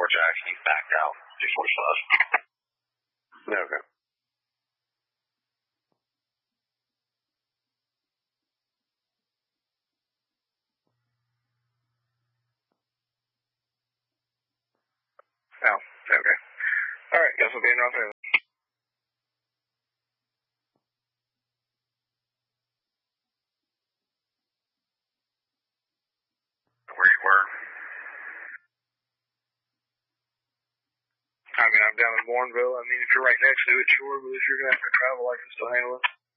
Jack. He backed out 245. Okay. Oh, okay. All right, guess we'll be in off there. Where you were? I mean, I'm down in Bourneville. I mean, if you're right next to it, sure, but if you're going to have to travel like this to handle it.